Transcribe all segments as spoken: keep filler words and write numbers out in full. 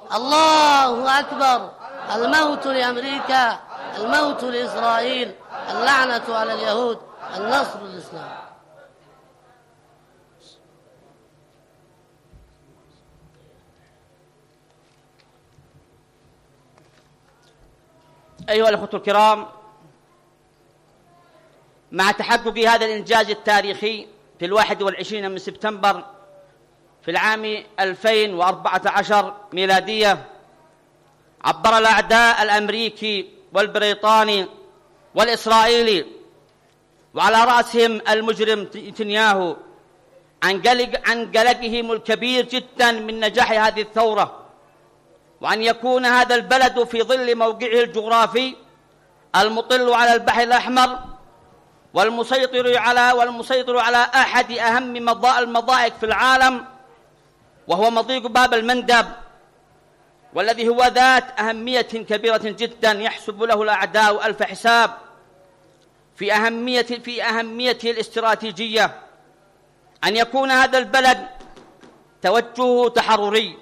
الله أكبر. الموت لأمريكا، الموت لإسرائيل، اللعنة على اليهود، النصر للإسلام. أيها الأخوة الكرام، مع تحقق هذا الإنجاز التاريخي في الواحد والعشرين من سبتمبر في العام ألفين وأربعة عشر ميلادية، عبر الأعداء الأمريكي والبريطاني والإسرائيلي وعلى رأسهم المجرم نتنياهو عن قلق عن قلقهم الكبير جدا من نجاح هذه الثورة، وأن يكون هذا البلد في ظل موقعه الجغرافي المطل على البحر الأحمر والمسيطر على والمسيطر على أحد أهم المضائق في العالم، وهو مضيق باب المندب، والذي هو ذات أهمية كبيرة جدا يحسب له الأعداء ألف حساب في أهمية في أهميته الاستراتيجية. أن يكون هذا البلد توجهه تحرري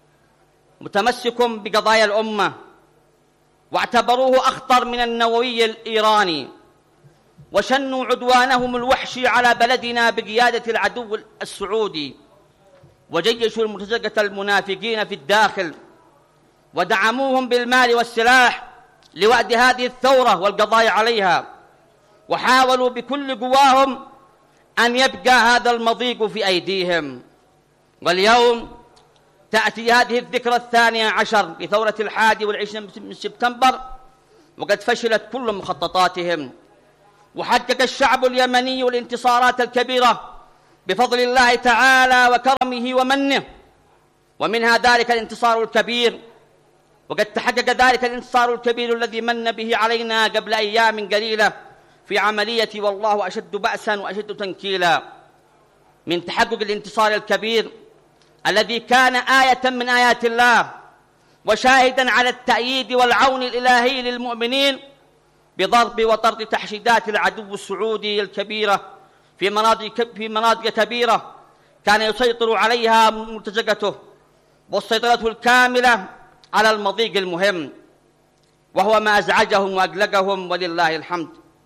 متمسك بقضايا الأمة، واعتبروه أخطر من النووي الإيراني، وشنوا عدوانهم الوحشي على بلدنا بقيادة العدو السعودي، وجيشوا المرتزقة المنافقين في الداخل، ودعموهم بالمال والسلاح لوعد هذه الثورة والقضاء عليها، وحاولوا بكل قواهم أن يبقى هذا المضيق في أيديهم. واليوم تأتي هذه الذكرى الثانية عشر لثورة الحادي والعشرين من سبتمبر، وقد فشلت كل مخططاتهم، وحقق الشعب اليمني الانتصارات الكبيرة بفضل الله تعالى وكرمه ومنه، ومنها ذلك الانتصار الكبير. وقد تحقق ذلك الانتصار الكبير الذي من به علينا قبل أيام قليلة في عملية والله أشد بأسا وأشد تنكيلا. من تحقق الانتصار الكبير الذي كان آية من آيات الله وشاهدا على التأييد والعون الإلهي للمؤمنين بضرب وطرد تحشيدات العدو السعودي الكبيرة في مناطق في مناطق كبيرة كان يسيطر عليها مرتزقته، والسيطرة الكاملة على المضيق المهم، وهو ما أزعجهم وأقلقهم، ولله الحمد.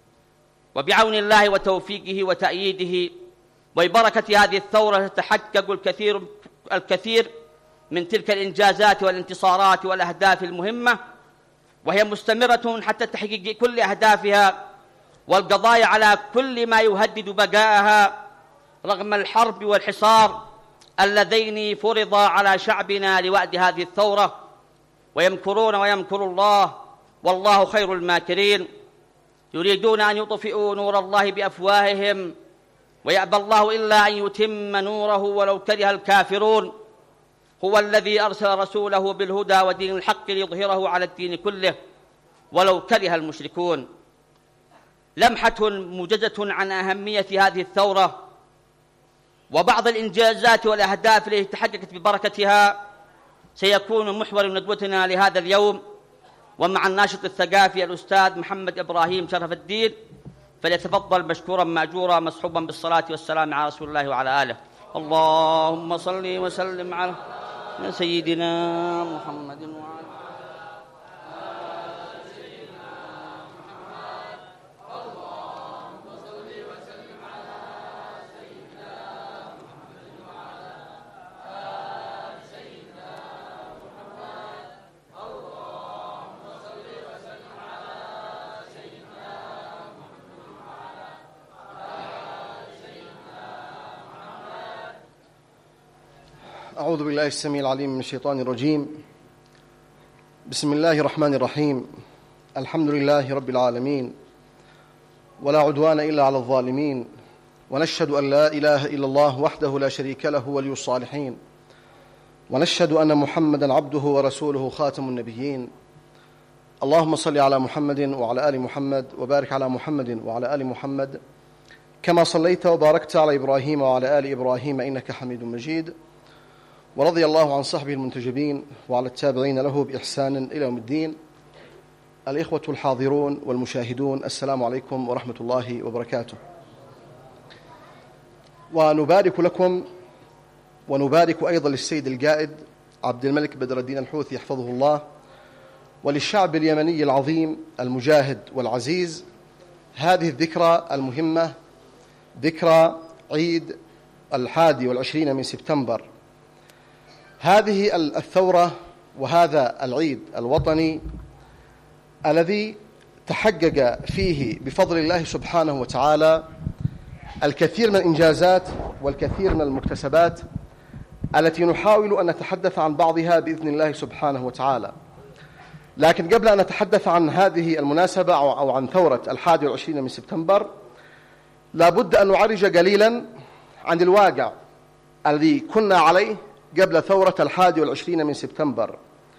وبعون الله وتوفيقه وتأييده وببركة هذه الثورة تتحقق الكثير الكثير من تلك الإنجازات والانتصارات والأهداف المهمة، وهي مستمرة حتى تحقيق كل أهدافها والقضاء على كل ما يهدد بقائها رغم الحرب والحصار اللذين فرضا على شعبنا لوعد هذه الثورة. ويمكرون ويمكر الله والله خير الماكرين، يريدون أن يطفئوا نور الله بأفواههم ويأبى الله إلا أن يتم نوره ولو كره الكافرون. هو الذي أرسل رسوله بالهدى ودين الحق ليظهره على الدين كله ولو كره المشركون. لمحة موجزة عن أهمية هذه الثورة وبعض الإنجازات والأهداف التي تحققت ببركتها سيكون محور ندوتنا لهذا اليوم، ومع الناشط الثقافي الأستاذ محمد إبراهيم شرف الدين، فليتفضل مشكورا مأجورا مصحوبا بالصلاة والسلام على رسول الله وعلى آله. اللهم صل وسلم على سيدنا محمد وعلى أعوذ بالله السميع العليم من الشيطان الرجيم. بسم الله الرحمن الرحيم. الحمد لله رب العالمين، ولا عدوان إلا على الظالمين، ونشهد أن لا إله إلا الله وحده لا شريك له ولي الصالحين، ونشهد أن محمدًا عبده ورسوله خاتم النبيين. اللهم صل على محمد وعلى آل محمد، وبارك على محمد وعلى آل محمد كما صليت وباركت على إبراهيم وعلى آل إبراهيم إنك حميد مجيد. ورضي الله عن صحبه المنتجبين وعلى التابعين له بإحسان إلى يوم الدين. الإخوة الحاضرون والمشاهدون، السلام عليكم ورحمة الله وبركاته. ونبارك لكم ونبارك أيضا للسيد القائد عبد الملك بدر الدين الحوثي حفظه الله، وللشعب اليمني العظيم المجاهد والعزيز هذه الذكرى المهمة، ذكرى عيد الحادي والعشرين من سبتمبر. هذه الثورة وهذا العيد الوطني الذي تحقق فيه بفضل الله سبحانه وتعالى الكثير من الإنجازات والكثير من المكتسبات التي نحاول أن نتحدث عن بعضها بإذن الله سبحانه وتعالى. لكن قبل أن نتحدث عن هذه المناسبة أو عن ثورة الحادي والعشرين من سبتمبر لابد أن نعرج قليلا عن الواقع الذي كنا عليه قبل ثورة الحادي والعشرين من سبتمبر،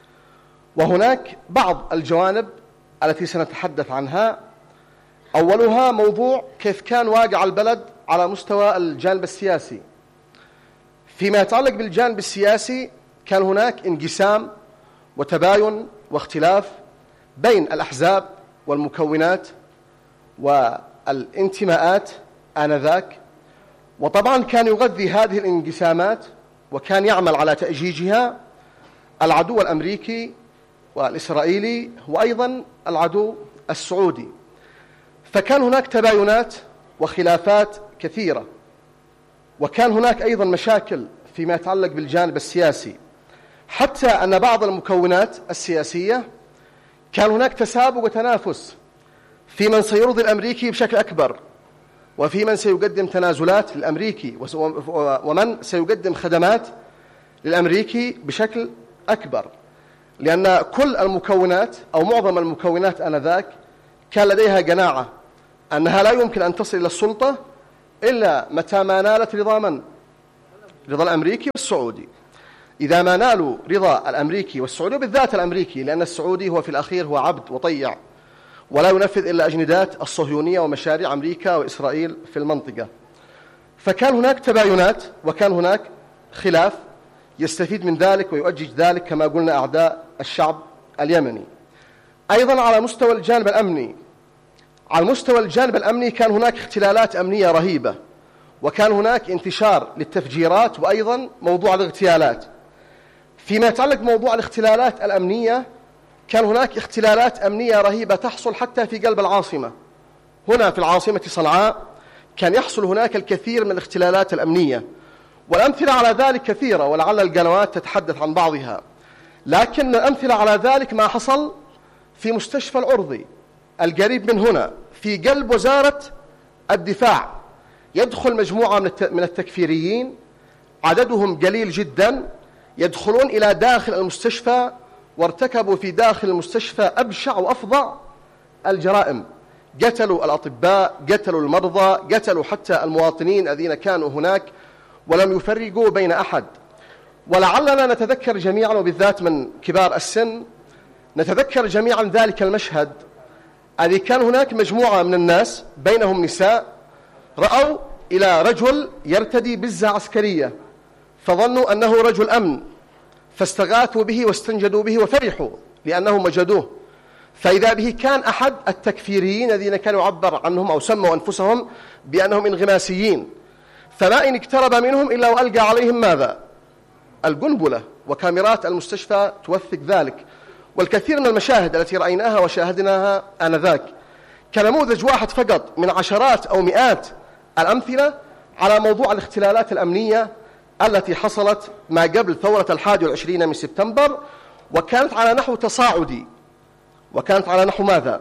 وهناك بعض الجوانب التي سنتحدث عنها. أولها موضوع كيف كان واقع البلد على مستوى الجانب السياسي. فيما يتعلق بالجانب السياسي كان هناك انقسام وتباين واختلاف بين الأحزاب والمكونات والانتماءات آنذاك، وطبعا كان يغذي هذه الانقسامات وكان يعمل على تأجيجها العدو الأمريكي والإسرائيلي وأيضا العدو السعودي. فكان هناك تباينات وخلافات كثيرة، وكان هناك أيضا مشاكل فيما يتعلق بالجانب السياسي، حتى أن بعض المكونات السياسية كان هناك تسابق وتنافس في من سيرضي الأمريكي بشكل أكبر، وفي من سيقدم تنازلات للأمريكي، ومن سيقدم خدمات للأمريكي بشكل أكبر، لأن كل المكونات أو معظم المكونات آنذاك كان لديها قناعة أنها لا يمكن أن تصل إلى السلطة إلا متى ما نالت رضا من؟ رضا الأمريكي والسعودي. إذا ما نالوا رضا الأمريكي والسعودي، بالذات الأمريكي، لأن السعودي هو في الأخير هو عبد وطيع ولا ينفذ إلا أجندات الصهيونية ومشاريع أمريكا وإسرائيل في المنطقة. فكان هناك تباينات وكان هناك خلاف يستفيد من ذلك ويؤجج ذلك كما قلنا أعداء الشعب اليمني. أيضا على مستوى الجانب الأمني، على مستوى الجانب الأمني كان هناك اختلالات أمنية رهيبة، وكان هناك انتشار للتفجيرات وأيضا موضوع الاغتيالات. فيما يتعلق بموضوع الاختلالات الأمنية كان هناك اختلالات أمنية رهيبة تحصل حتى في قلب العاصمة. هنا في العاصمة صنعاء كان يحصل هناك الكثير من الاختلالات الأمنية، والأمثلة على ذلك كثيرة ولعل القنوات تتحدث عن بعضها. لكن الأمثلة على ذلك ما حصل في مستشفى العرضي القريب من هنا في قلب وزارة الدفاع. يدخل مجموعة من التكفيريين عددهم قليل جدا، يدخلون إلى داخل المستشفى وارتكبوا في داخل المستشفى أبشع وأفظع الجرائم. قتلوا الأطباء، قتلوا المرضى، قتلوا حتى المواطنين الذين كانوا هناك ولم يفرقوا بين أحد. ولعلنا نتذكر جميعا، وبالذات من كبار السن نتذكر جميعا ذلك المشهد الذي كان هناك مجموعة من الناس بينهم نساء رأوا إلى رجل يرتدي بزة عسكرية فظنوا أنه رجل أمن، فاستغاثوا به واستنجدوا به وفرحوا لأنهم وجدوه، فإذا به كان أحد التكفيريين الذين كانوا يعبر عنهم أو سموا أنفسهم بأنهم انغماسيين. فما إن اقترب منهم إلا وألقى عليهم ماذا؟ القنبلة، وكاميرات المستشفى توثق ذلك، والكثير من المشاهد التي رأيناها وشاهدناها آنذاك كنموذج واحد فقط من عشرات أو مئات الأمثلة على موضوع الاختلالات الأمنية التي حصلت ما قبل ثورة الحادي والعشرين من سبتمبر، وكانت على نحو تصاعدي. وكانت على نحو ماذا؟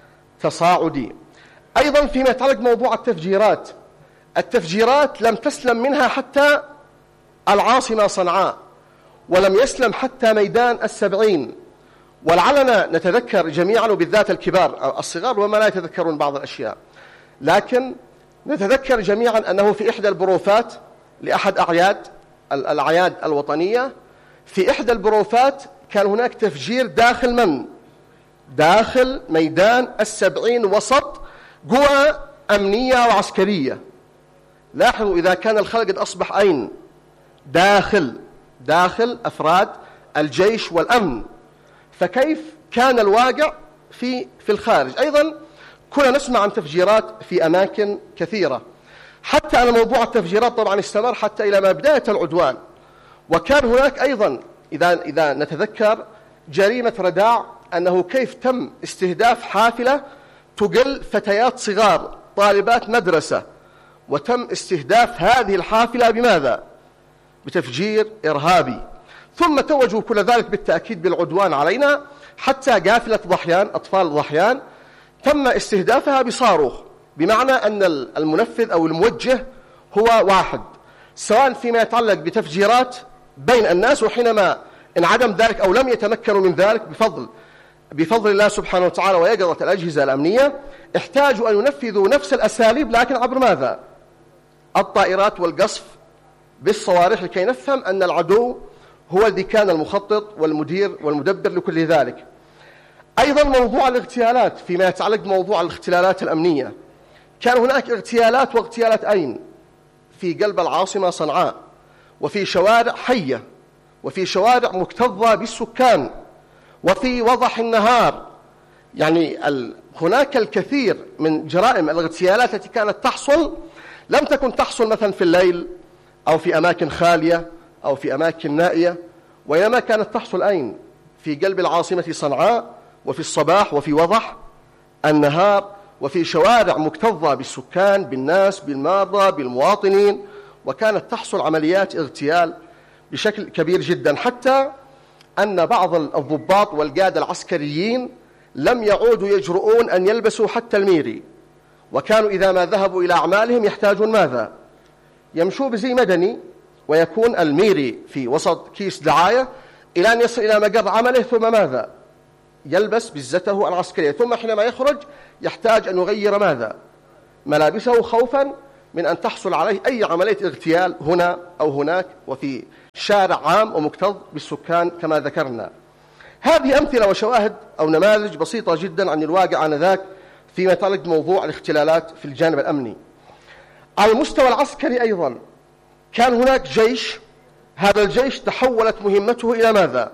تصاعدي. أيضا فيما يتعلق موضوع التفجيرات، التفجيرات لم تسلم منها حتى العاصمة صنعاء، ولم يسلم حتى ميدان السبعين. ولعلنا نتذكر جميعا، وبالذات الكبار أو الصغار وما لا يتذكرون بعض الأشياء، لكن نتذكر جميعا أنه في إحدى البروفات لأحد أعياد الأعياد الوطنية، في إحدى البروفات كان هناك تفجير داخل من؟ داخل ميدان السبعين، وسط قوى أمنية وعسكرية. لاحظوا إذا كان الخلق قد أصبح أين؟ داخل داخل أفراد الجيش والأمن، فكيف كان الواقع في في الخارج؟ أيضا كنا نسمع عن تفجيرات في أماكن كثيرة، حتى أن موضوع التفجيرات طبعا استمر حتى إلى ما بداية العدوان. وكان هناك أيضا إذا إذا نتذكر جريمة رداع، أنه كيف تم استهداف حافلة تقل فتيات صغار طالبات مدرسة، وتم استهداف هذه الحافلة بماذا؟ بتفجير إرهابي. ثم توجوا كل ذلك بالتأكيد بالعدوان علينا، حتى قافلة ضحيان، أطفال ضحيان، تم استهدافها بصاروخ، بمعنى أن المنفذ أو الموجه هو واحد، سواء فيما يتعلق بتفجيرات بين الناس، وحينما انعدم ذلك أو لم يتمكنوا من ذلك بفضل بفضل الله سبحانه وتعالى ويقظة الأجهزة الأمنية، احتاجوا أن ينفذوا نفس الأساليب لكن عبر ماذا؟ الطائرات والقصف بالصواريخ، لكي نفهم أن العدو هو الذي كان المخطط والمدير والمدبر لكل ذلك. أيضا موضوع الاغتيالات، فيما يتعلق بموضوع الاختلالات الأمنية، كان هناك اغتيالات واغتيالات أين؟ في قلب العاصمة صنعاء، وفي شوارع حية، وفي شوارع مكتظة بالسكان، وفي وضح النهار. يعني ال... هناك الكثير من جرائم الاغتيالات التي كانت تحصل لم تكن تحصل مثلا في الليل أو في أماكن خالية أو في أماكن نائية، وإنما كانت تحصل أين؟ في قلب العاصمة صنعاء، وفي الصباح، وفي وضح النهار، وفي شوارع مكتظة بالسكان، بالناس، بالمارة، بالمواطنين، وكانت تحصل عمليات اغتيال بشكل كبير جدا، حتى أن بعض الضباط والقادة العسكريين لم يعودوا يجرؤون أن يلبسوا حتى الميري، وكانوا إذا ما ذهبوا إلى أعمالهم يحتاجون ماذا؟ يمشوا بزي مدني، ويكون الميري في وسط كيس دعاية إلى أن يصل إلى مقر عمله، ثم ماذا؟ يلبس بزته العسكرية، ثم حينما يخرج يحتاج أن يغير ماذا؟ ملابسه، خوفا من أن تحصل عليه أي عملية اغتيال هنا أو هناك، وفي شارع عام ومكتظ بالسكان كما ذكرنا. هذه أمثلة وشواهد أو نماذج بسيطة جدا عن الواقع آنذاك فيما يتعلق بموضوع الاختلالات في الجانب الأمني. على المستوى العسكري أيضا كان هناك جيش، هذا الجيش تحولت مهمته إلى ماذا؟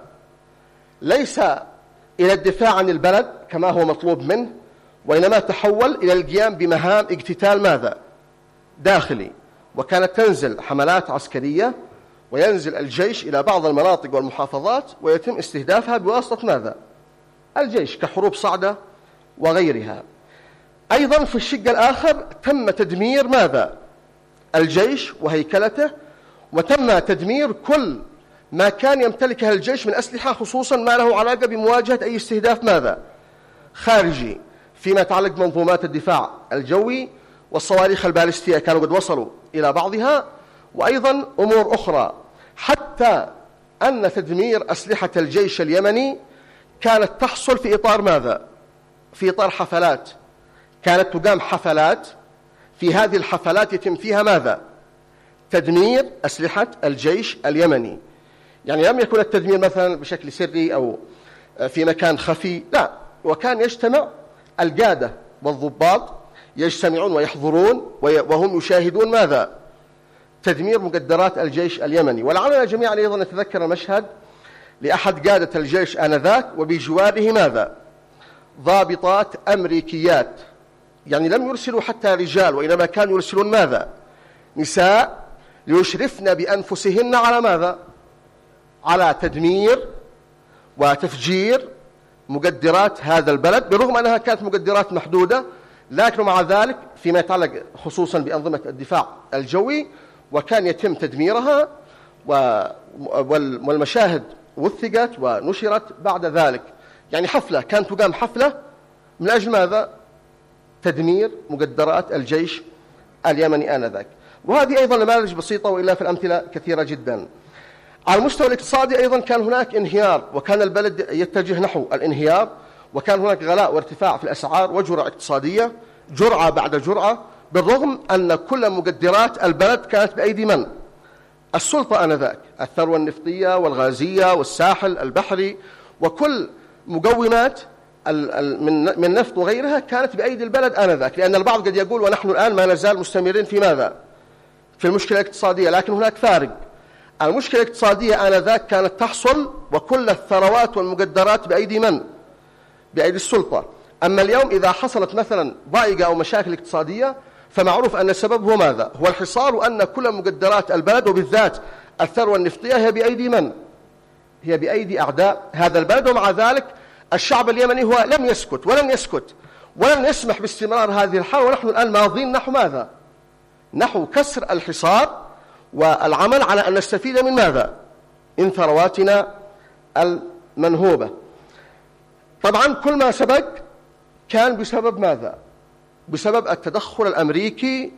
ليس إلى الدفاع عن البلد كما هو مطلوب منه، وإنما تحول إلى القيام بمهام اقتتال ماذا؟ داخلي. وكانت تنزل حملات عسكرية، وينزل الجيش إلى بعض المناطق والمحافظات، ويتم استهدافها بواسطة ماذا؟ الجيش، كحروب صعدة وغيرها. أيضا في الشق الآخر تم تدمير ماذا؟ الجيش وهيكلته، وتم تدمير كل ما كان يمتلكه الجيش من أسلحة، خصوصا ما له علاقة بمواجهة أي استهداف ماذا؟ خارجي، فيما يتعلق بمنظومات الدفاع الجوي والصواريخ البالستية، كانوا قد وصلوا إلى بعضها، وأيضا أمور أخرى، حتى أن تدمير أسلحة الجيش اليمني كانت تحصل في إطار ماذا؟ في إطار حفلات، كانت تقام حفلات، في هذه الحفلات يتم فيها ماذا؟ تدمير أسلحة الجيش اليمني. يعني لم يكن التدمير مثلا بشكل سري أو في مكان خفي، لا، وكان يجتمع القادة والضباط، يجتمعون ويحضرون وهم يشاهدون ماذا؟ تدمير مقدرات الجيش اليمني. ولعلنا جميعا أيضا نتذكر المشهد لأحد قادة الجيش آنذاك، وبجواره ماذا؟ ضابطات أمريكيات، يعني لم يرسلوا حتى رجال، وإنما كانوا يرسلون ماذا؟ نساء، ليشرفن بأنفسهن على ماذا؟ على تدمير وتفجير مقدرات هذا البلد، بالرغم أنها كانت مقدرات محدودة، لكن مع ذلك فيما يتعلق خصوصا بأنظمة الدفاع الجوي، وكان يتم تدميرها، والمشاهد وثقت ونشرت بعد ذلك. يعني حفلة، كانت تقام حفلة من أجل ماذا؟ تدمير مقدرات الجيش اليمني آنذاك. وهذه أيضا نماذج بسيطة، وإلا في الأمثلة كثيرة جدا. على المستوى الاقتصادي أيضا كان هناك انهيار، وكان البلد يتجه نحو الانهيار، وكان هناك غلاء وارتفاع في الأسعار وجرعة اقتصادية، جرعة بعد جرعة، بالرغم أن كل مقدرات البلد كانت بأيدي من؟ السلطة آنذاك، الثروة النفطية والغازية والساحل البحري، وكل مقومات من من نفط وغيرها كانت بأيدي البلد آنذاك. لأن البعض قد يقول ونحن الآن ما نزال مستمرين في ماذا؟ في المشكلة الاقتصادية، لكن هناك فارق. المشكلة الاقتصادية آنذاك كانت تحصل، وكل الثروات والمقدرات بأيدي من؟ بأيدي السلطة. أما اليوم إذا حصلت مثلا ضائقة أو مشاكل اقتصادية، فمعروف أن السبب هو ماذا؟ هو الحصار، وأن كل مقدرات البلد وبالذات الثروة النفطية هي بأيدي من؟ هي بأيدي أعداء هذا البلد. ومع ذلك الشعب اليمني هو لم يسكت ولن يسكت ولن يسمح باستمرار هذه الحالة، ونحن الآن ماضين نحو ماذا؟ نحو كسر الحصار والعمل على أن نستفيد من ماذا؟ من ثرواتنا المنهوبة. طبعا كل ما سبق كان بسبب ماذا؟ بسبب التدخل الأمريكي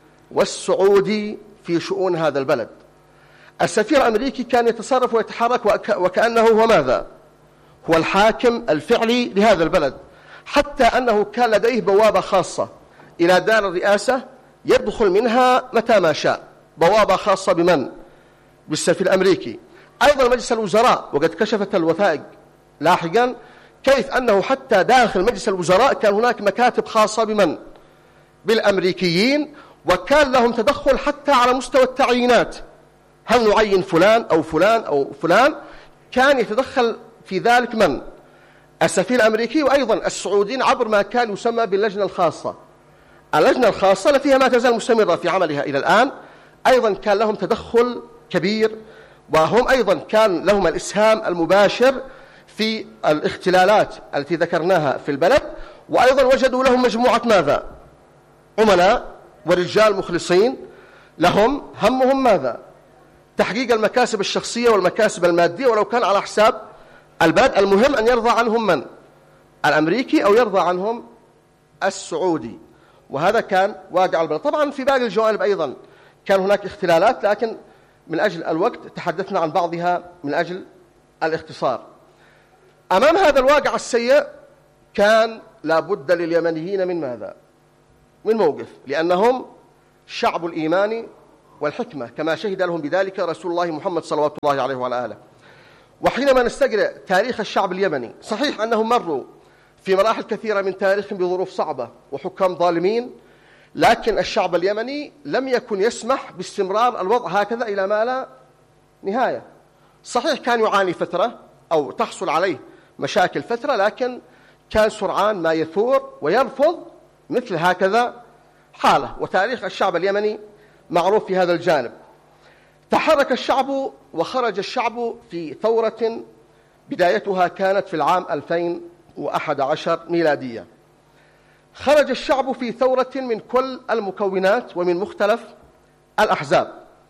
والسعودي في شؤون هذا البلد. السفير الأمريكي كان يتصرف ويتحرك وك... وكأنه هو ماذا؟ هو الحاكم الفعلي لهذا البلد، حتى أنه كان لديه بوابة خاصة إلى دار الرئاسة يدخل منها متى ما شاء، بوابة خاصة بمن؟ بالسفير الأمريكي. أيضا مجلس الوزراء، وقد كشفت الوثائق لاحقا كيف أنه حتى داخل مجلس الوزراء كان هناك مكاتب خاصة بمن؟ بالأمريكيين، وكان لهم تدخل حتى على مستوى التعيينات، هل نعين فلان أو فلان أو فلان، كان يتدخل في ذلك من؟ السفير الأمريكي. وأيضا السعوديين عبر ما كان يسمى باللجنة الخاصة. اللجنة الخاصة التي هي ما تزال مستمرة في عملها إلى الآن، أيضا كان لهم تدخل كبير، وهم أيضا كان لهم الإسهام المباشر في الاختلالات التي ذكرناها في البلد. وأيضا وجدوا لهم مجموعة ماذا؟ عملاء ورجال مخلصين لهم همهم ماذا؟ تحقيق المكاسب الشخصية والمكاسب المادية، ولو كان على حساب البلد. المهم أن يرضى عنهم من؟ الأمريكي أو يرضى عنهم السعودي، وهذا كان واقع البلد. طبعا في باقي الجوانب أيضا كان هناك اختلالات، لكن من أجل الوقت تحدثنا عن بعضها من أجل الاختصار. أمام هذا الواقع السيء كان لابد لليمنيين من ماذا؟ من موقف، لأنهم شعب الإيمان والحكمة كما شهد لهم بذلك رسول الله محمد صلوات الله عليه وعلى آله. وحينما نستقرأ تاريخ الشعب اليمني، صحيح أنهم مروا في مراحل كثيرة من تاريخهم بظروف صعبة وحكام ظالمين، لكن الشعب اليمني لم يكن يسمح باستمرار الوضع هكذا إلى ما لا نهاية. صحيح كان يعاني فترة أو تحصل عليه مشاكل فترة، لكن كان سرعان ما يثور ويرفض مثل هكذا حالة. وتاريخ الشعب اليمني معروف في هذا الجانب. تحرك الشعب وخرج الشعب في ثورة بدايتها كانت في العام ألفين وأحد عشر ميلادية. خرج الشعب في ثورة من كل المكونات ومن مختلف الأحزاب،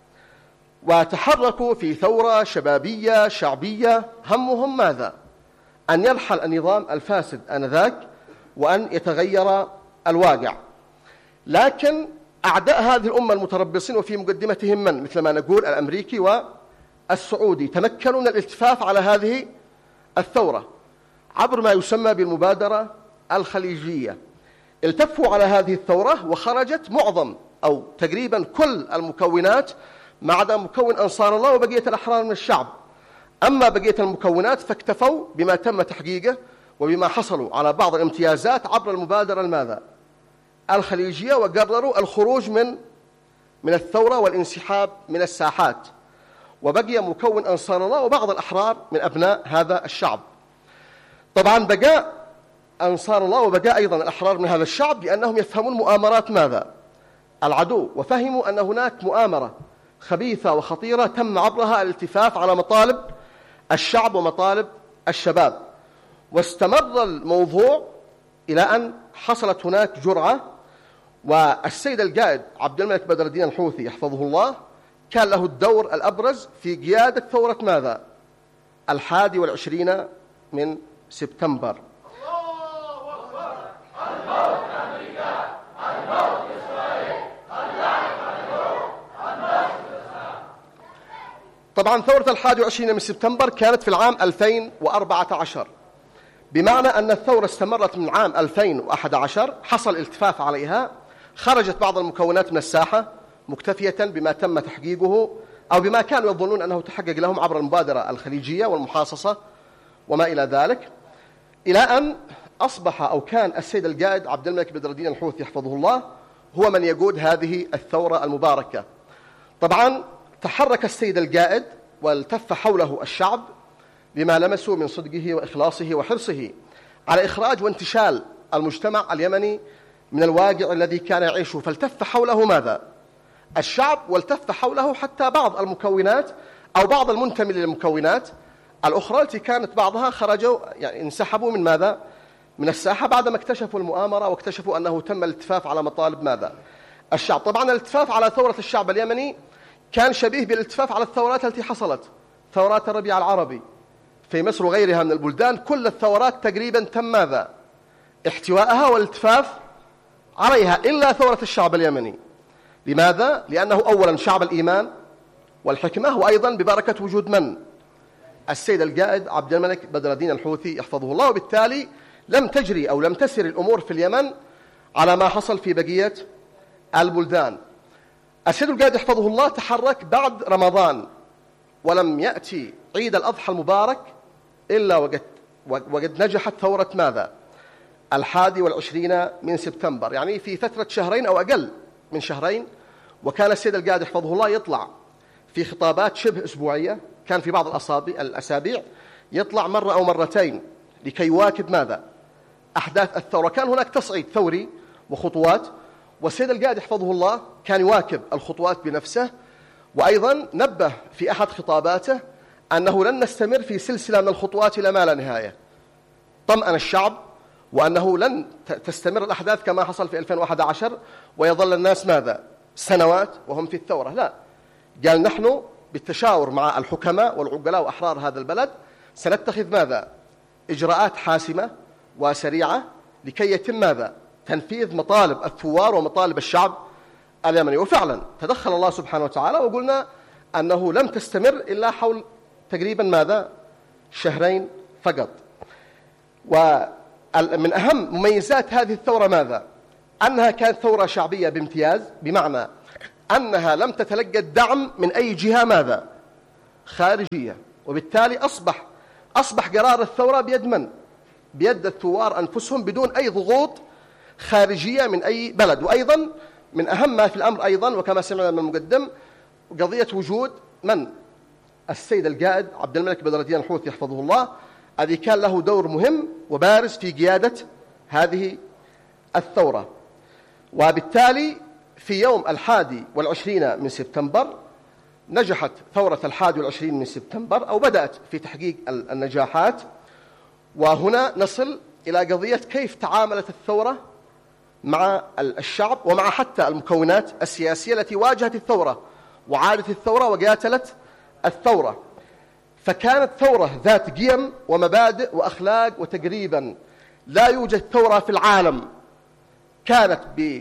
وتحركوا في ثورة شبابية شعبية همهم ماذا؟ أن يرحل النظام الفاسد آنذاك وأن يتغير الواقع. لكن أعداء هذه الأمة المتربصين وفي مقدمتهم من؟ مثل ما نقول الأمريكي والسعودي، تمكنوا من الالتفاف على هذه الثورة عبر ما يسمى بالمبادرة الخليجية. التفوا على هذه الثورة وخرجت معظم أو تقريبا كل المكونات ما عدا مكون أنصار الله وبقية الأحرار من الشعب. أما بقية المكونات فاكتفوا بما تم تحقيقه وبما حصلوا على بعض الامتيازات عبر المبادرة الماذا؟ الخليجية، وقرروا الخروج من من الثورة والانسحاب من الساحات، وبقي مكون أنصار الله وبعض الأحرار من أبناء هذا الشعب. طبعا بقى أنصار الله وبقى أيضا الأحرار من هذا الشعب لأنهم يفهمون مؤامرات ماذا؟ العدو، وفهموا أن هناك مؤامرة خبيثة وخطيرة تم عبرها الالتفاف على مطالب الشعب ومطالب الشباب. واستمر الموضوع إلى أن حصلت هناك جرعة، والسيد القائد عبد الملك بدر الدين الحوثي يحفظه الله كان له الدور الأبرز في قيادة ثورة ماذا؟ الحادي والعشرين من سبتمبر. طبعا ثورة الحادي والعشرين من سبتمبر كانت في العام ألفين وأربعة عشر، بمعنى أن الثورة استمرت من عام ألفين وأحد عشر، حصل التفاف عليها، خرجت بعض المكونات من الساحة مكتفية بما تم تحقيقه أو بما كانوا يظنون أنه تحقق لهم عبر المبادرة الخليجية والمحاصصة وما إلى ذلك، إلى أن أصبح أو كان السيد القائد عبد الملك بدر الدين الحوثي يحفظه الله هو من يقود هذه الثورة المباركة. طبعا تحرك السيد القائد والتف حوله الشعب بما لمسوا من صدقه وإخلاصه وحرصه على إخراج وانتشال المجتمع اليمني من الواقع الذي كان يعيشه، فالتف حوله ماذا؟ الشعب، والتف حوله حتى بعض المكونات أو بعض المنتمي للمكونات الأخرى التي كانت بعضها خرجوا يعني انسحبوا من ماذا؟ من الساحة بعدما اكتشفوا المؤامرة واكتشفوا أنه تم الالتفاف على مطالب ماذا؟ الشعب. طبعا الالتفاف على ثورة الشعب اليمني كان شبيه بالالتفاف على الثورات التي حصلت، ثورات الربيع العربي في مصر وغيرها من البلدان. كل الثورات تقريبا تم ماذا؟ احتوائها والالتفاف عليها إلا ثورة الشعب اليمني. لماذا؟ لأنه أولا شعب الإيمان والحكمة، وأيضا ببركة وجود من؟ السيد القائد عبد الملك بدر الدين الحوثي يحفظه الله. وبالتالي لم تجري أو لم تسر الأمور في اليمن على ما حصل في بقية البلدان. السيد القائد يحفظه الله تحرك بعد رمضان، ولم يأتي عيد الأضحى المبارك إلا وقد, وقد نجحت ثورة ماذا؟ الحادي والعشرين من سبتمبر، يعني في فترة شهرين أو أقل من شهرين. وكان السيد القائد يحفظه الله يطلع في خطابات شبه أسبوعية، كان في بعض الأسابيع يطلع مرة أو مرتين لكي يواكب ماذا؟ أحداث الثورة. كان هناك تصعيد ثوري وخطوات، والسيد القائد يحفظه الله كان يواكب الخطوات بنفسه. وأيضا نبه في أحد خطاباته أنه لن نستمر في سلسلة من الخطوات إلى ما لا نهاية، طمأن الشعب وأنه لن تستمر الأحداث كما حصل في ألفين وأحد عشر ويظل الناس ماذا؟ سنوات وهم في الثورة. لا، قال نحن بالتشاور مع الحكماء والعقلاء وأحرار هذا البلد سنتخذ ماذا؟ إجراءات حاسمة وسريعة لكي يتم ماذا؟ تنفيذ مطالب الثوار ومطالب الشعب اليمني. وفعلا تدخل الله سبحانه وتعالى، وقلنا أنه لم تستمر إلا حول تقريبا ماذا؟ شهرين فقط. ومن أهم مميزات هذه الثورة ماذا؟ أنها كانت ثورة شعبية بامتياز، بمعنى أنها لم تتلقى الدعم من أي جهة ماذا؟ خارجية. وبالتالي أصبح أصبح قرار الثورة بيد من؟ بيد الثوار أنفسهم بدون أي ضغوط خارجية من أي بلد. وأيضا من أهم ما في الأمر أيضا، وكما سمعنا من المقدم، قضية وجود من؟ السيد القائد عبد الملك بدر الدين الحوثي يحفظه الله، الذي كان له دور مهم وبارز في قيادة هذه الثورة. وبالتالي في يوم الحادي والعشرين من سبتمبر نجحت ثورة الحادي والعشرين من سبتمبر، أو بدأت في تحقيق النجاحات. وهنا نصل إلى قضية كيف تعاملت الثورة مع الشعب ومع حتى المكونات السياسية التي واجهت الثورة وعادت الثورة وقاتلت الثورة. فكانت ثورة ذات قيم ومبادئ وأخلاق، وتقريبا لا يوجد ثورة في العالم كانت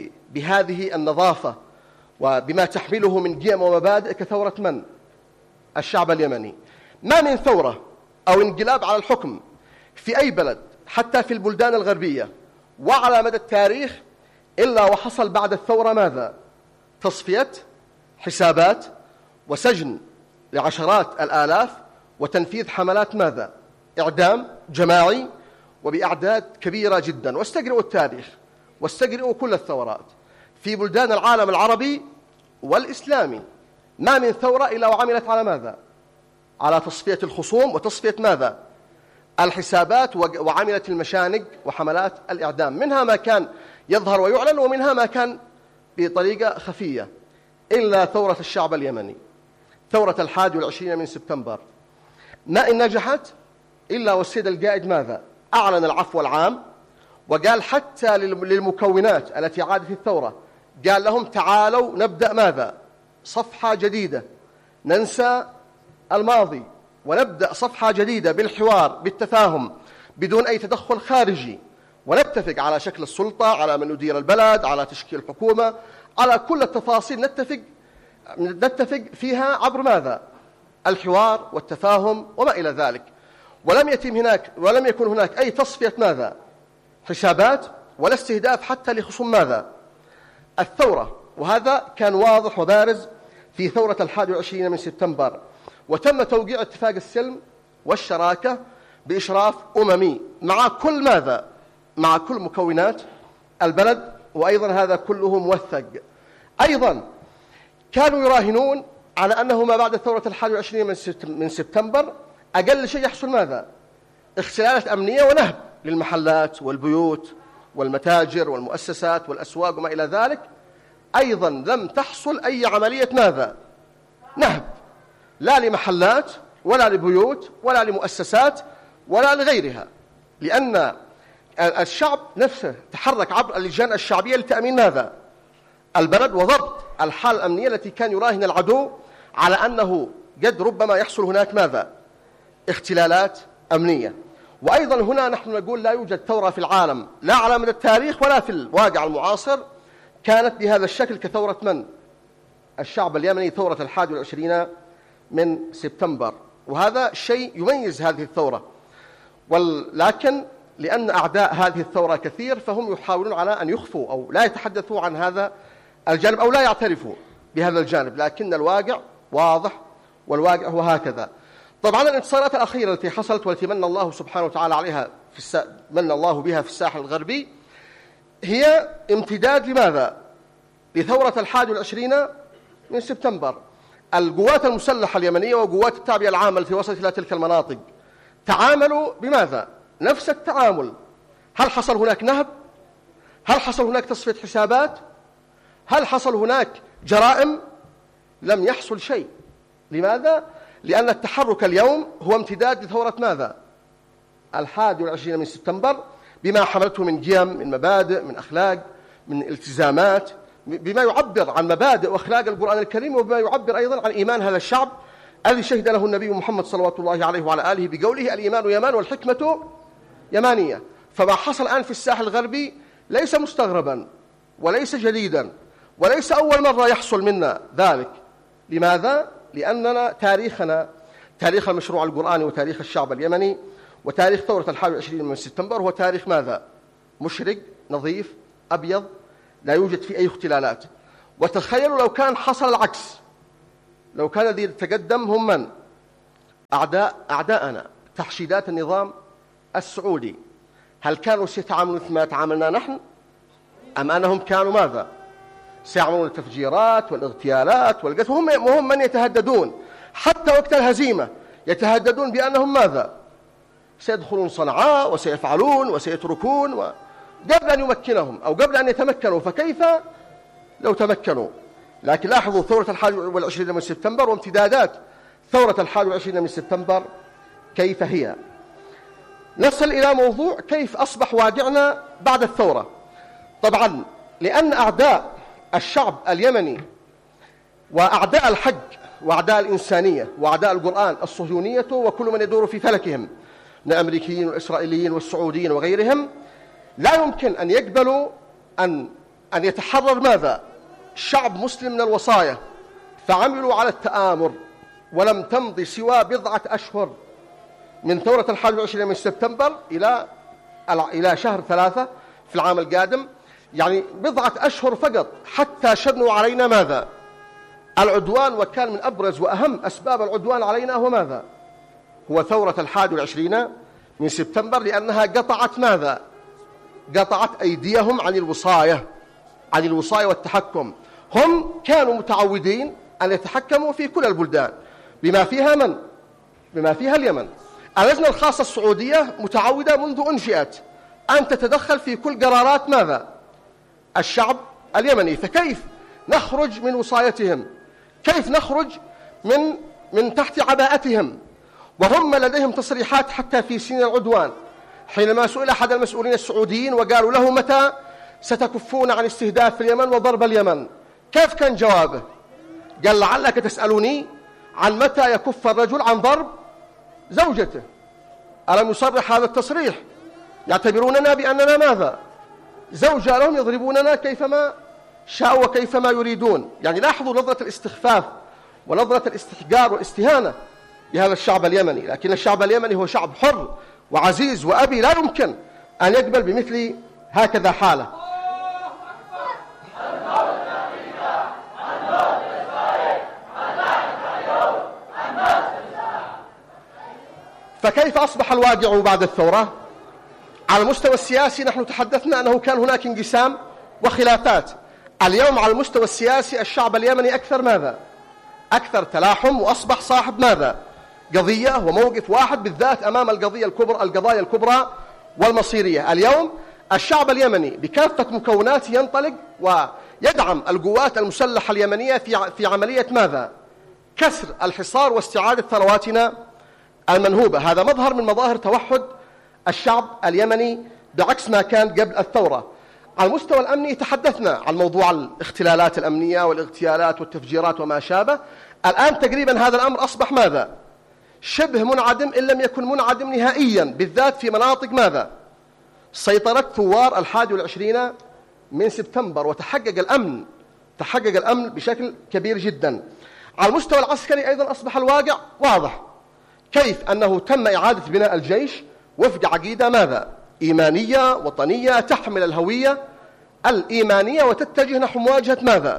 بهذه النظافة وبما تحمله من قيم ومبادئ كثورة من؟ الشعب اليمني. ما من ثورة أو انقلاب على الحكم في أي بلد حتى في البلدان الغربية وعلى مدى التاريخ إلا وحصل بعد الثورة ماذا؟ تصفية حسابات وسجن لعشرات الآلاف وتنفيذ حملات ماذا؟ إعدام جماعي وبأعداد كبيرة جدا. واستقرئوا التاريخ واستقرئوا كل الثورات في بلدان العالم العربي والإسلامي. ما من ثورة إلا وعملت على ماذا؟ على تصفية الخصوم وتصفية ماذا؟ الحسابات، وعملت المشانق وحملات الإعدام، منها ما كان يظهر ويعلن ومنها ما كان بطريقة خفية. إلا ثورة الشعب اليمني، ثورة الحادي والعشرين من سبتمبر، ما إن نجحت إلا والسيد القائد ماذا؟ أعلن العفو العام، وقال حتى للمكونات التي عادت الثورة، قال لهم تعالوا نبدأ ماذا؟ صفحة جديدة، ننسى الماضي ونبدأ صفحة جديدة بالحوار بالتفاهم بدون أي تدخل خارجي، ونتفق على شكل السلطة، على من يدير البلد، على تشكيل حكومة، على كل التفاصيل نتفق نتفق فيها عبر ماذا؟ الحوار والتفاهم وما إلى ذلك. ولم يتم هناك ولم يكن هناك أي تصفية ماذا؟ حسابات ولا استهداف حتى لخصوم ماذا؟ الثورة. وهذا كان واضح وبارز في ثورة الحادي والعشرين من سبتمبر. وتم توقيع اتفاق السلم والشراكة بإشراف أممي مع كل ماذا؟ مع كل مكونات البلد، وأيضا هذا كله موثق. أيضا كانوا يراهنون على أنه ما بعد ثورة الحادي والعشرين من سبتمبر أقل شيء يحصل ماذا؟ اختلالات أمنية ونهب للمحلات والبيوت والمتاجر والمؤسسات والأسواق وما إلى ذلك. أيضا لم تحصل أي عملية ماذا؟ نهب، لا لمحلات ولا لبيوت ولا لمؤسسات ولا لغيرها، لأن الشعب نفسه تحرك عبر اللجان الشعبية لتأمين ماذا؟ البلد وضبط الحالة الأمنية التي كان يراهن العدو على أنه قد ربما يحصل هناك ماذا؟ اختلالات أمنية. وأيضا هنا نحن نقول لا يوجد ثورة في العالم لا على مدى التاريخ ولا في الواقع المعاصر كانت بهذا الشكل كثورة من؟ الشعب اليمني، ثورة الحادي والعشرين من سبتمبر. وهذا شيء يميز هذه الثورة، ولكن لأن أعداء هذه الثورة كثير فهم يحاولون على أن يخفوا أو لا يتحدثوا عن هذا الجانب أو لا يعترفوا بهذا الجانب، لكن الواقع واضح والواقع هو هكذا. طبعا الانتصارات الأخيرة التي حصلت والتي من الله سبحانه وتعالى عليها في السا... من الله بها في الساحل الغربي هي امتداد لماذا؟ لثورة الحادي والعشرين من سبتمبر. القوات المسلحة اليمنية وقوات التعبئة العامة التي وصلت إلى تلك المناطق تعاملوا بماذا؟ نفس التعامل. هل حصل هناك نهب؟ هل حصل هناك تصفية حسابات؟ هل حصل هناك جرائم؟ لم يحصل شيء. لماذا؟ لأن التحرك اليوم هو امتداد لثورة ماذا؟ الحادي والعشرين من سبتمبر بما حملته من قيم، من مبادئ، من أخلاق، من التزامات، بما يعبر عن مبادئ وأخلاق القرآن الكريم، وبما يعبر أيضا عن إيمان هذا الشعب الذي شهد له النبي محمد صلوات الله عليه وعلى آله بقوله الإيمان يمان والحكمة يمانية. فما حصل الآن في الساحل الغربي ليس مستغربا وليس جديدا وليس أول مرة يحصل منا ذلك. لماذا؟ لأننا تاريخنا تاريخ المشروع القرآني وتاريخ الشعب اليمني وتاريخ ثورة الحادي والعشرين من سبتمبر هو تاريخ ماذا؟ مشرق، نظيف، أبيض، لا يوجد فيه أي اختلالات. وتخيلوا لو كان حصل العكس، لو كان الذي يتقدم هم من؟ أعداء أعداءنا، تحشيدات النظام السعودي، هل كانوا سيتعاملون مثل ما تعاملنا نحن؟ أم أنهم كانوا ماذا؟ سيعملون التفجيرات والاغتيالات والقتل، وهم وهم من يتهددون حتى وقت الهزيمة، يتهددون بأنهم ماذا؟ سيدخلون صنعاء وسيفعلون وسيتركون و... قبل أن يمكنهم أو قبل أن يتمكنوا، فكيف لو تمكنوا؟ لكن لاحظوا ثورة الحادي والعشرين من سبتمبر وامتدادات ثورة الحادي والعشرين من سبتمبر كيف هي. نصل إلى موضوع كيف أصبح واقعنا بعد الثورة. طبعا لأن أعداء الشعب اليمني وأعداء الحق وأعداء الإنسانية وأعداء القرآن الصهيونية وكل من يدور في فلكهم من الأمريكيين والإسرائيليين والسعوديين وغيرهم لا يمكن أن يقبلوا أن أن يتحرر ماذا؟ شعب مسلم من الوصايا، فعملوا على التآمر. ولم تمضي سوى بضعة أشهر من ثورة الحادي والعشرين من سبتمبر إلى إلى شهر ثلاثة في العام القادم، يعني بضعة أشهر فقط، حتى شنوا علينا ماذا؟ العدوان. وكان من أبرز وأهم أسباب العدوان علينا هو ماذا؟ هو ثورة الحادي والعشرين من سبتمبر، لأنها قطعت ماذا؟ قطعت أيديهم عن الوصاية عن الوصاية والتحكم. هم كانوا متعودين أن يتحكموا في كل البلدان بما فيها من؟ بما فيها اليمن. اللجنة الخاصة السعودية متعودة منذ أنشئت أن تتدخل في كل قرارات ماذا؟ الشعب اليمني. فكيف نخرج من وصايتهم؟ كيف نخرج من من تحت عباءتهم وهم لديهم تصريحات حتى في سنين العدوان؟ حينما سئل أحد المسؤولين السعوديين وقالوا له متى ستكفون عن استهداف اليمن وضرب اليمن، كيف كان جوابه؟ قال لعلك تسألني عن متى يكف الرجل عن ضرب زوجته. ألم يصرح هذا التصريح؟ يعتبروننا بأننا ماذا؟ زوجة لهم، يضربوننا كيفما شاءوا وكيفما يريدون. يعني لاحظوا نظرة الاستخفاف ونظرة الاستحقار والاستهانة لهذا الشعب اليمني. لكن الشعب اليمني هو شعب حر وعزيز وأبي، لا يمكن أن يقبل بمثل هكذا حالة. فكيف أصبح الواقع بعد الثورة؟ على المستوى السياسي نحن تحدثنا أنه كان هناك انقسام وخلافات. اليوم على المستوى السياسي الشعب اليمني أكثر ماذا؟ أكثر تلاحم، وأصبح صاحب ماذا؟ قضية وموقف واحد بالذات أمام القضية الكبرى القضايا الكبرى والمصيرية. اليوم الشعب اليمني بكافة مكوناته ينطلق ويدعم القوات المسلحة اليمنية في في عملية ماذا؟ كسر الحصار واستعادة ثرواتنا المنهوبة. هذا مظهر من مظاهر توحد الشعب اليمني بعكس ما كان قبل الثورة. على المستوى الأمني تحدثنا عن موضوع الاختلالات الأمنية والاغتيالات والتفجيرات وما شابه. الآن تقريبا هذا الأمر أصبح ماذا؟ شبه منعدم إن لم يكن منعدم نهائيا، بالذات في مناطق ماذا؟ سيطرة ثوار الحادي والعشرين من سبتمبر، وتحقق الأمن تحقق الأمن بشكل كبير جدا. على المستوى العسكري أيضا أصبح الواقع واضح، كيف أنه تم إعادة بناء الجيش وفق عقيدة ماذا؟ إيمانية وطنية تحمل الهوية الإيمانية وتتجه نحو مواجهة ماذا؟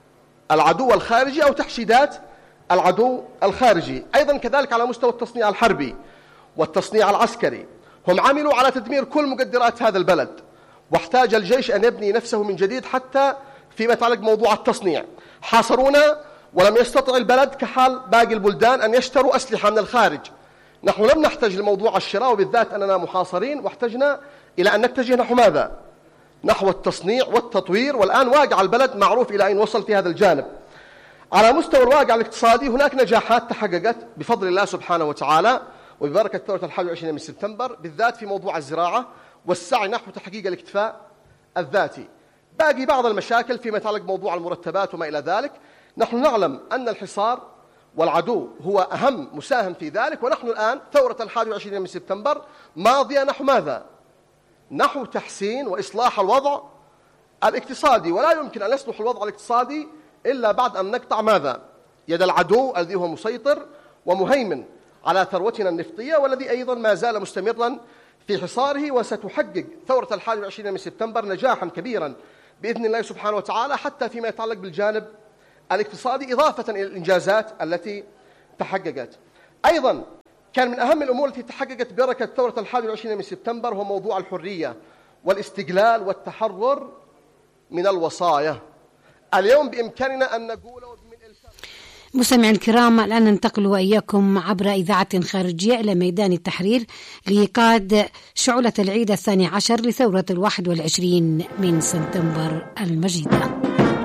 العدو الخارجي أو تحشيدات العدو الخارجي. أيضا كذلك على مستوى التصنيع الحربي والتصنيع العسكري، هم عملوا على تدمير كل مقدرات هذا البلد، واحتاج الجيش أن يبني نفسه من جديد حتى فيما يتعلق بموضوع التصنيع. حاصرونا ولم يستطع البلد كحال باقي البلدان أن يشتروا أسلحة من الخارج. نحن لم نحتاج لموضوع الشراء، وبالذات أننا محاصرين، واحتجنا إلى أن نتجه نحو ماذا؟ نحو التصنيع والتطوير. والآن واقع البلد معروف إلى أين وصل في هذا الجانب. على مستوى الواقع الاقتصادي هناك نجاحات تحققت بفضل الله سبحانه وتعالى وببركة ثورة الحادي والعشرين من سبتمبر، بالذات في موضوع الزراعة والسعي نحو تحقيق الاكتفاء الذاتي. باقي بعض المشاكل فيما يتعلق بموضوع المرتبات وما إلى ذلك. نحن نعلم أن الحصار والعدو هو أهم مساهم في ذلك، ونحن الآن ثورة الحادي والعشرين من سبتمبر ماضية نحو ماذا؟ نحو تحسين وإصلاح الوضع الاقتصادي، ولا يمكن أن يصلح الوضع الاقتصادي إلا بعد أن نقطع ماذا؟ يد العدو الذي هو مسيطر ومهيمن على ثروتنا النفطية، والذي أيضا ما زال مستمرا في حصاره. وستحقق ثورة الحادي والعشرين من سبتمبر نجاحا كبيرا بإذن الله سبحانه وتعالى، حتى فيما يتعلق بالجانب الاقتصادي، إضافة إلى الإنجازات التي تحققت. أيضا كان من أهم الأمور التي تحققت بركة ثورة الحادي والعشرين من سبتمبر هو موضوع الحرية والاستقلال والتحرر من الوصايا. اليوم بإمكاننا أن نقول مستمعين الكرام، الآن ننتقل وإياكم عبر إذاعة خارجية إلى ميدان التحرير لإيقاد شعلة العيد الثاني عشر لثورة الواحد والعشرين من سبتمبر المجيدة.